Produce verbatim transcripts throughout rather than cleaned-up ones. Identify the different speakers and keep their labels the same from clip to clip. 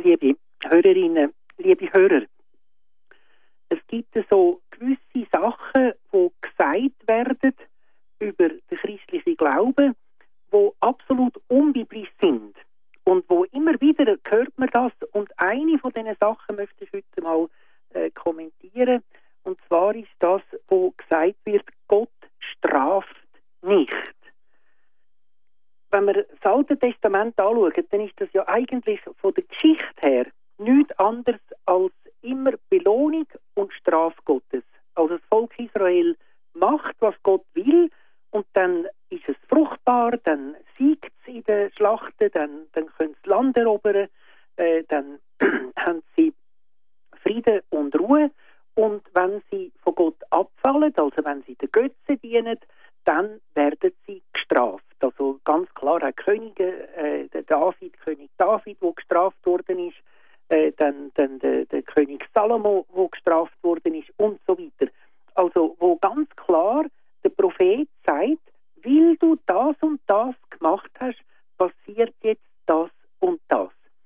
Speaker 1: liebe Hörerinnen, liebe Hörer. Es gibt so gewisse Sachen, die gesagt werden über den christlichen Glauben, die absolut unbiblisch sind. Und wo immer wieder hört man das. Und eine von diesen Sachen möchte ich heute mal äh, kommentieren. Und zwar ist das, wo gesagt wird, Gott straft nicht. Wenn wir das Alte Testament anschauen, dann ist das ja eigentlich von der Geschichte her nichts anderes als immer Belohnung und Strafe Gottes. Also das Volk Israel macht, was Gott will, und dann ist es fruchtbar, dann siegt es in den Schlachten, dann, dann können sie das Land erobern, äh, dann haben sie Frieden und Ruhe. Und wenn sie von Gott abfallen, also wenn sie den Götzen dienen, dann werden sie gestraft. Also ganz klar, auch Könige, äh, der David, König David, der gestraft worden ist, äh, dann, dann der, der König Salomo, der gestraft worden ist und so weiter. Also wo ganz klar der Prophet sagt, weil du das und das gemacht hast, passiert jetzt das und das.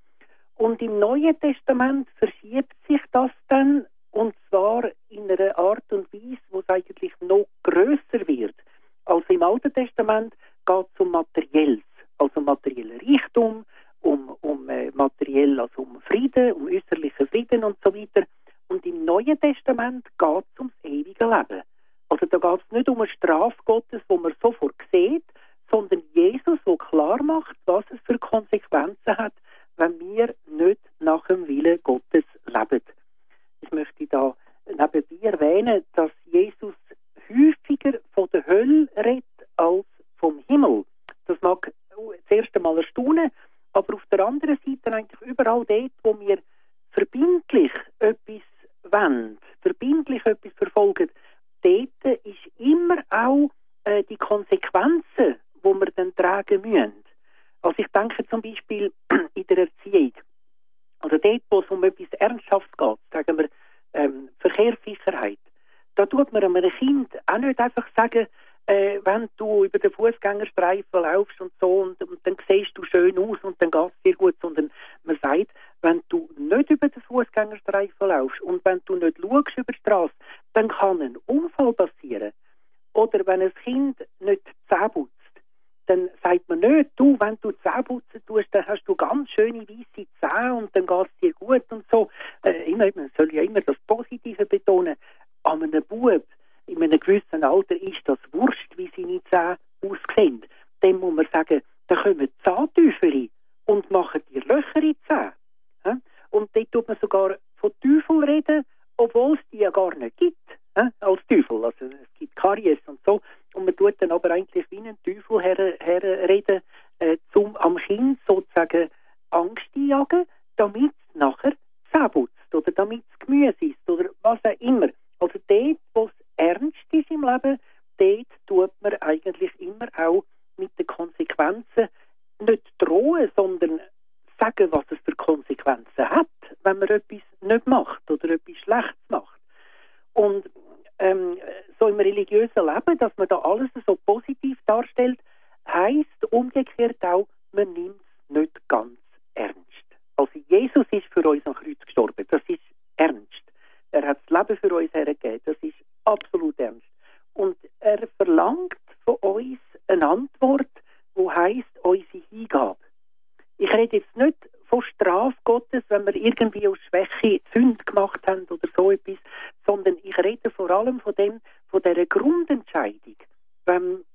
Speaker 1: Und im Neuen Testament verschiebt sich das dann, und zwar in einer Art und Weise, wo es eigentlich noch grösser wird. Also im Alten Testament geht es um Materielles, also materieller Reichtum, um, um äh, materiell, also um Frieden, um äußerlichen Frieden und so weiter. Und im Neuen Testament geht es ums ewige Leben. Also da geht es nicht um eine Strafe Gottes, wo man sofort sieht, sondern Jesus, der klar macht, was es für Konsequenzen hat, wenn wir nicht nach dem Willen Gottes leben. Ich möchte da nebenbei erwähnen, dass Jesus häufiger von der Hölle redet als vom Himmel. Das mag das erste Mal erstaunen, aber auf der anderen Seite eigentlich überall dort, wo wir verbindlich etwas wollen, verbindlich etwas verfolgen, dort ist immer auch äh, die Konsequenzen, die wir dann tragen müssen. Also ich denke zum Beispiel in der Erziehung. Also dort, wo es um etwas Ernsthaftes geht, sagen wir ähm, Verkehrssicherheit, da tut man einem Kind auch nicht einfach sagen, äh, wenn du über den Fußgängerstreifen laufst und so, und, und dann siehst du schön aus und dann geht es dir gut, sondern man sagt, wenn du nicht über den Fußgängerstreifen laufst und wenn du nicht schaust über die Straße, dann kann ein Unfall passieren. Oder wenn ein Kind nicht Zähne putzt, dann sagt man nicht, du, wenn du Zähne putzen tust, dann hast du ganz schöne weisse Zähne und dann geht es dir gut und so. Äh, immer, man soll ja immer das Positive betonen. An einem Bub in einem gewissen Alter ist das wurscht, wie seine Zähne aussehen. Dem muss man sagen, da kommen Zahntüfel und machen dir Löcher in die Zähne. Ja? Und dort tut man sogar von Teufel reden, obwohl es die ja gar nicht gibt. Ja? Als Teufel. Also es gibt Karies und so. Und man tut dann aber eigentlich wie ein Teufel her, herreden, äh, um am Kind sozusagen Angst einjagen, damit es nachher Zähne putzt oder damit es Gemüse isst oder was auch immer. Also dort, wo es ernst ist im Leben, dort tut man eigentlich immer auch mit den Konsequenzen nicht drohen, sondern sagen, was es für Konsequenzen hat, wenn man etwas nicht macht oder etwas Schlechtes macht. Und ähm, so im religiösen Leben, dass man da alles so positiv darstellt, heisst umgekehrt auch, man nimmt es nicht ganz ernst. Also Jesus ist für uns am Kreuz gestorben, das ist ernst. Er hat das Leben für uns hergegeben, das ist absolut ernst. Und er verlangt von uns eine Antwort, die heisst, unsere Hingabe. Ich rede jetzt nicht von Strafe Gottes, wenn wir irgendwie aus Schwäche Sünde gemacht haben oder so etwas, sondern ich rede vor allem von dem, von dieser Grundentscheidung. Wenn